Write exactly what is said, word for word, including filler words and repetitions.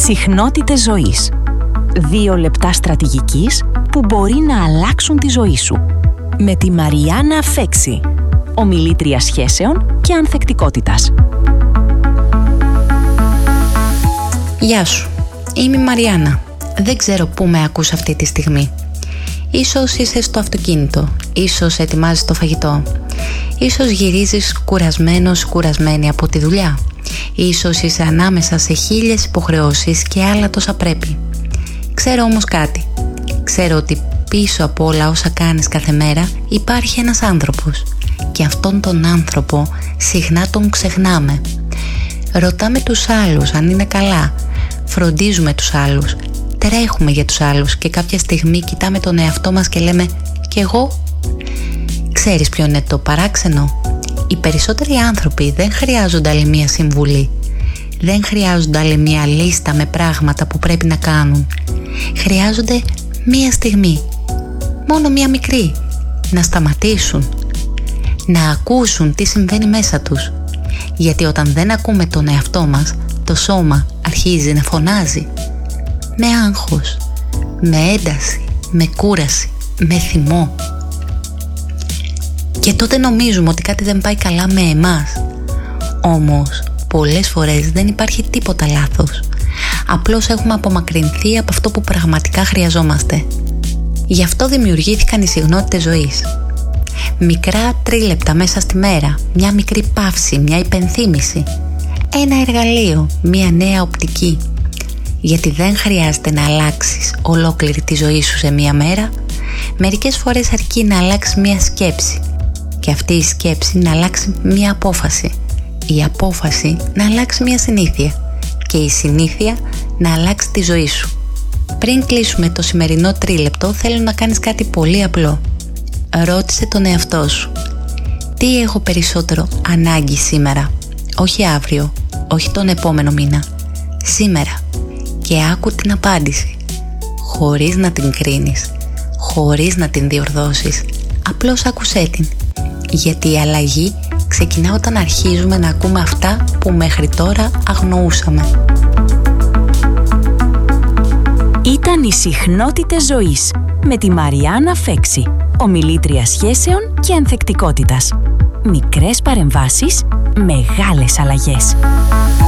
Συχνότητες ζωής. Δύο λεπτά στρατηγικής που μπορεί να αλλάξουν τη ζωή σου. Με τη Μαριάννα Φέξη, ομιλήτρια σχέσεων και ανθεκτικότητας. Γεια σου, είμαι η Μαριάννα. Δεν ξέρω πού με ακούς αυτή τη στιγμή. Ίσως είσαι στο αυτοκίνητο, ίσως ετοιμάζεις το φαγητό, ίσως γυρίζεις κουρασμένος, κουρασμένη από τη δουλειά, ίσως είσαι ανάμεσα σε χίλιες υποχρεώσεις και άλλα τόσα πρέπει. Ξέρω όμως κάτι, ξέρω ότι πίσω από όλα όσα κάνεις κάθε μέρα υπάρχει ένας άνθρωπος και αυτόν τον άνθρωπο συχνά τον ξεχνάμε. Ρωτάμε τους άλλους αν είναι καλά, φροντίζουμε τους άλλους, τρέχουμε για τους άλλους και κάποια στιγμή κοιτάμε τον εαυτό μας και λέμε «Κι εγώ?» Ξέρεις ποιο είναι το παράξενο? Οι περισσότεροι άνθρωποι δεν χρειάζονται άλλη μία συμβουλή, δεν χρειάζονται άλλη μία λίστα με πράγματα που πρέπει να κάνουν. Χρειάζονται μία στιγμή, μόνο μία μικρή, να σταματήσουν, να ακούσουν τι συμβαίνει μέσα τους. Γιατί όταν δεν ακούμε τον εαυτό μας, το σώμα αρχίζει να φωνάζει με άγχος, με ένταση, με κούραση, με θυμό. Και τότε νομίζουμε ότι κάτι δεν πάει καλά με εμάς. Όμως, πολλές φορές δεν υπάρχει τίποτα λάθος. Απλώς έχουμε απομακρυνθεί από αυτό που πραγματικά χρειαζόμαστε. Γι' αυτό δημιουργήθηκαν οι συχνότητες ζωής. Μικρά τρίλεπτα μέσα στη μέρα, μια μικρή παύση, μια υπενθύμηση, ένα εργαλείο, μια νέα οπτική. Γιατί δεν χρειάζεται να αλλάξεις ολόκληρη τη ζωή σου σε μια μέρα. Μερικές φορές αρκεί να αλλάξει μια σκέψη και αυτή η σκέψη να αλλάξει μια απόφαση, η απόφαση να αλλάξει μια συνήθεια και η συνήθεια να αλλάξει τη ζωή σου. Πριν κλείσουμε το σημερινό τρίλεπτο, θέλω να κάνεις κάτι πολύ απλό. Ρώτησε τον εαυτό σου, τι έχω περισσότερο ανάγκη σήμερα, όχι αύριο, όχι τον επόμενο μήνα, σήμερα. Και άκου την απάντηση, χωρίς να την κρίνεις, χωρίς να την διορθώσεις, απλώς άκουσέ την. Γιατί η αλλαγή ξεκινά όταν αρχίζουμε να ακούμε αυτά που μέχρι τώρα αγνοούσαμε. Ήταν οι Συχνότητες ζωής με τη Μαριάννα Φέξη, ομιλήτρια σχέσεων και ανθεκτικότητας. Μικρές παρεμβάσεις, μεγάλες αλλαγές.